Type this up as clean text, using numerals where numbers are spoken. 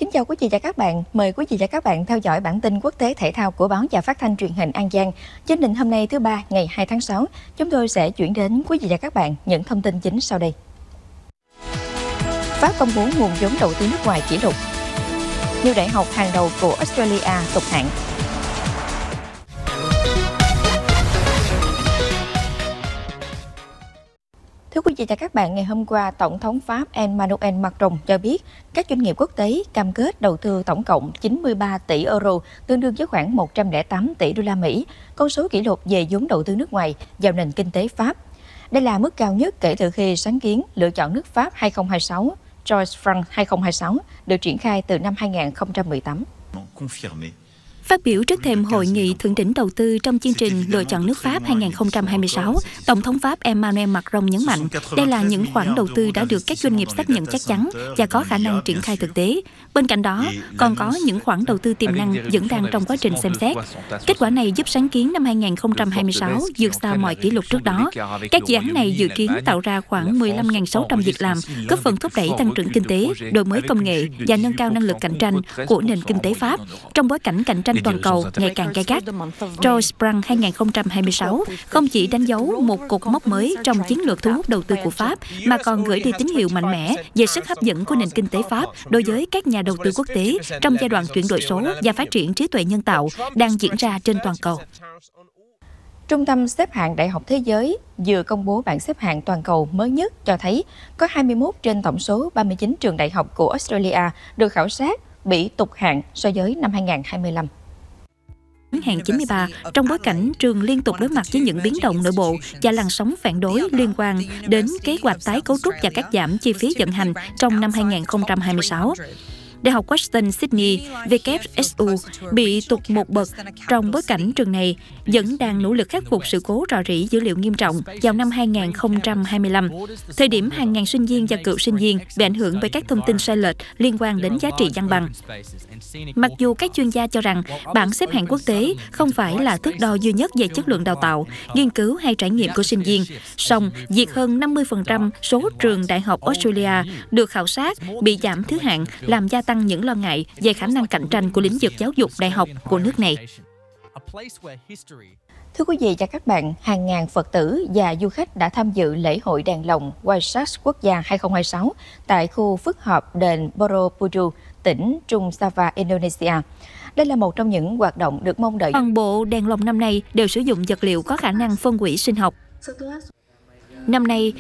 Kính chào quý vị và các bạn. Mời quý vị và các bạn theo dõi bản tin quốc tế thể thao của báo và phát thanh truyền hình An Giang. Chương trình hôm nay thứ Ba ngày 2 tháng 6, chúng tôi sẽ chuyển đến quý vị và các bạn những thông tin chính sau đây. Pháp công bố nguồn vốn đầu tư nước ngoài kỷ lục. Nhiều đại học hàng đầu của Australia tụt hạng. Thưa quý vị và các bạn, ngày hôm qua, Tổng thống Pháp Emmanuel Macron cho biết các doanh nghiệp quốc tế cam kết đầu tư tổng cộng 93 tỷ euro, tương đương với khoảng 108 tỷ đô la Mỹ, con số kỷ lục về vốn đầu tư nước ngoài vào nền kinh tế Pháp. Đây là mức cao nhất kể từ khi sáng kiến lựa chọn nước Pháp 2026, Choice France 2026 được triển khai từ năm 2018. Phát biểu trước thềm hội nghị thượng đỉnh đầu tư trong chương trình lựa chọn nước Pháp 2026, Tổng thống Pháp Emmanuel Macron nhấn mạnh đây là những khoản đầu tư đã được các doanh nghiệp xác nhận chắc chắn và có khả năng triển khai thực tế. Bên cạnh đó, còn có những khoản đầu tư tiềm năng vẫn đang trong quá trình xem xét. Kết quả này giúp sáng kiến năm 2026 vượt xa mọi kỷ lục trước đó. Các dự án này dự kiến tạo ra khoảng 15.600 việc làm, góp phần thúc đẩy tăng trưởng kinh tế, đổi mới công nghệ và nâng cao năng lực cạnh tranh của nền kinh tế Pháp trong bối cảnh cạnh tranh toàn cầu ngày càng gay gắt. Choice France 2026 không chỉ đánh dấu một cột mốc mới trong chiến lược thu hút đầu tư của Pháp, mà còn gửi đi tín hiệu mạnh mẽ về sức hấp dẫn của nền kinh tế Pháp đối với các nhà đầu tư quốc tế trong giai đoạn chuyển đổi số và phát triển trí tuệ nhân tạo đang diễn ra trên toàn cầu. Trung tâm xếp hạng Đại học Thế giới vừa công bố bảng xếp hạng toàn cầu mới nhất cho thấy có 21 trên tổng số 39 trường đại học của Australia được khảo sát bị tụt hạng so với năm 2025. Hạng 93 trong bối cảnh trường liên tục đối mặt với những biến động nội bộ và làn sóng phản đối liên quan đến kế hoạch tái cấu trúc và cắt giảm chi phí vận hành trong năm 2026. Đại học Western Sydney, WSU, bị tụt một bậc trong bối cảnh trường này vẫn đang nỗ lực khắc phục sự cố rò rỉ dữ liệu nghiêm trọng vào năm 2025, thời điểm hàng ngàn sinh viên và cựu sinh viên bị ảnh hưởng bởi các thông tin sai lệch liên quan đến giá trị văn bằng. Mặc dù các chuyên gia cho rằng bảng xếp hạng quốc tế không phải là thước đo duy nhất về chất lượng đào tạo, nghiên cứu hay trải nghiệm của sinh viên, song việc hơn 50% số trường đại học Australia được khảo sát bị giảm thứ hạng làm gia tăng những lo ngại về khả năng cạnh tranh của lĩnh vực giáo dục đại học của nước này. Thưa quý vị và các bạn, hàng ngàn Phật tử và du khách đã tham dự lễ hội đèn lồng Waisak Quốc gia 2026 tại khu phức hợp đền Borobudur, tỉnh Trung Java, Indonesia. Đây là một trong những hoạt động được mong đợi. Toàn bộ đèn lồng năm nay đều sử dụng vật liệu có khả năng phân hủy sinh học. Năm nay,